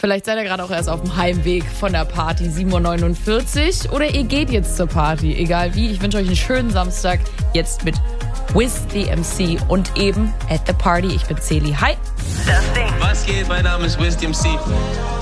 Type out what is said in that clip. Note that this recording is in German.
Vielleicht seid ihr gerade auch erst auf dem Heimweg von der Party, 7:49 Uhr. Oder ihr geht jetzt zur Party, egal wie. Ich wünsche euch einen schönen Samstag. Jetzt mit Wiz the MC und eben at the Party. Ich bin Celi. Hi. Was geht? Mein Name ist Wiz the MC.